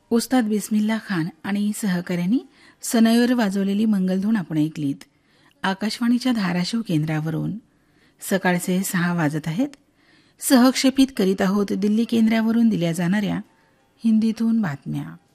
उस्ताद बिस्मिल्ला खान आणि सहकाऱ्यांनी सनईवर वाजवलेली मंगलधून आपण ऐकलीत. आकाशवाणीच्या धाराशिव केंद्रावरून सकाळचे 6 वाजत आहेत. सहक्षेपित करीत आहोत दिल्ली केंद्रावरून दिल्या जाणाऱ्या हिंदीतून बातम्या.